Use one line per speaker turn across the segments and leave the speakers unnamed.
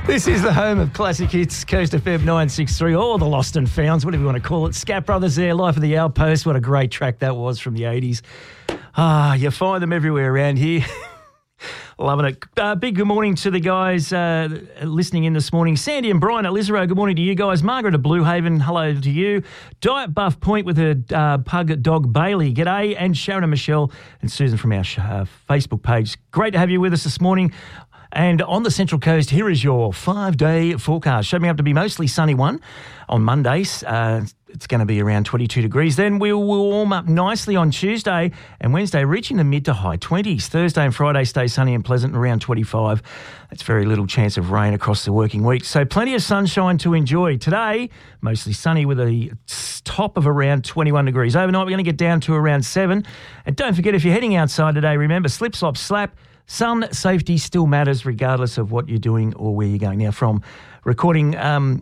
This is the home of classic hits, Coast FM 963, or the lost and founds, whatever you want to call it. Scat Brothers there, Life of the Outpost. What a great track that was from the 80s. You find them everywhere around here. Loving it. Big good morning to the guys listening in this morning. Sandy and Brian at Lisero, good morning to you guys. Margaret at Blue Haven, hello to you. Diet Buff Point with her pug dog Bailey, g'day. And Sharon and Michelle and Susan from our Facebook page. Great to have you with us this morning. And on the Central Coast, here is your 5-day forecast. Shaping up to be mostly sunny one on Mondays. It's going to be around 22 degrees. Then we'll warm up nicely on Tuesday and Wednesday, reaching the mid to high 20s. Thursday and Friday stay sunny and pleasant around 25. That's very little chance of rain across the working week. So plenty of sunshine to enjoy. Today, mostly sunny with a top of around 21 degrees. Overnight, we're going to get down to around 7. And don't forget, if you're heading outside today, remember, slip, slop, slap. Sun safety still matters regardless of what you're doing or where you're going. Now, from reporting from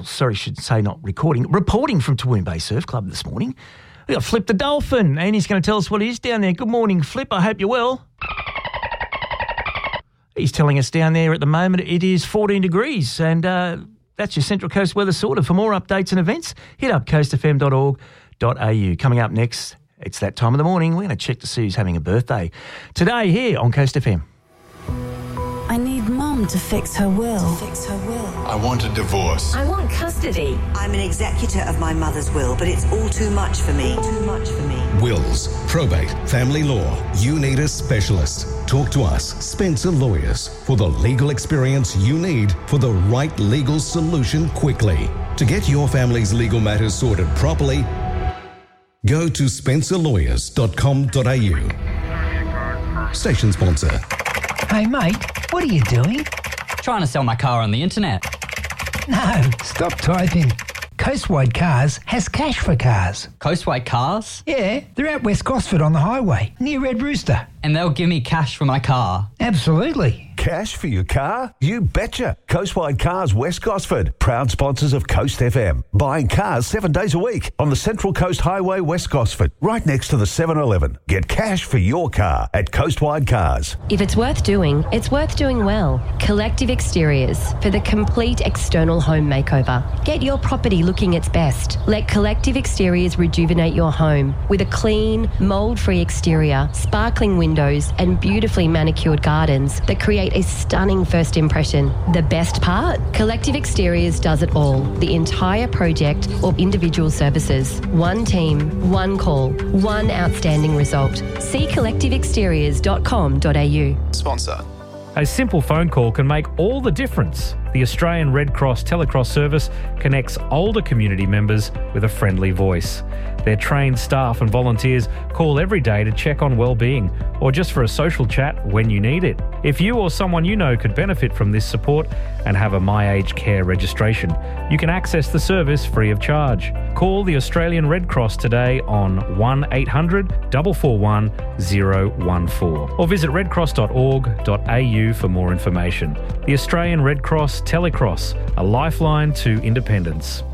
Toowoomba Bay Surf Club this morning, we got Flip the Dolphin, and he's going to tell us what it is down there. Good morning, Flip. I hope you're well. He's telling us down there at the moment it is 14 degrees, and that's your Central Coast weather sorted. For more updates and events, hit up coastfm.org.au. Coming up next, it's that time of the morning. We're going to check to see who's having a birthday today here on Coast FM.
I need Mum to fix her will.
I want a divorce.
I want custody.
I'm an executor of my mother's will, but it's all too much for me.
Wills, probate, family law. You need a specialist. Talk to us, Spencer Lawyers, for the legal experience you need for the right legal solution quickly. To get your family's legal matters sorted properly, go to spencerlawyers.com.au. Station sponsor.
Hey mate, what are you doing?
Trying to sell my car on the internet.
No, stop typing. Coastwide Cars has cash for cars.
Coastwide Cars?
Yeah, they're at West Gosford on the highway, near Red Rooster.
And they'll give me cash for my car?
Absolutely.
Cash for your car? You betcha. Coastwide Cars West Gosford, proud sponsors of Coast FM. Buying cars 7 days a week on the Central Coast Highway West Gosford, right next to the 7-Eleven. Get cash for your car at Coastwide Cars.
If it's worth doing, it's worth doing well. Collective Exteriors for the complete external home makeover. Get your property looking its best. Let Collective Exteriors rejuvenate your home with a clean, mould-free exterior, sparkling windows and beautifully manicured gardens that create a stunning first impression. The best part? Collective Exteriors does it all. The entire project or individual services. One team, one call, one outstanding result. See collectiveexteriors.com.au.
Sponsor.
A simple phone call can make all the difference. The Australian Red Cross Telecross service connects older community members with a friendly voice. Their trained staff and volunteers call every day to check on well-being or just for a social chat when you need it. If you or someone you know could benefit from this support and have a My Aged Care registration, you can access the service free of charge. Call the Australian Red Cross today on 1800 441 014 or visit redcross.org.au for more information. The Australian Red Cross Telecross, a lifeline to independence.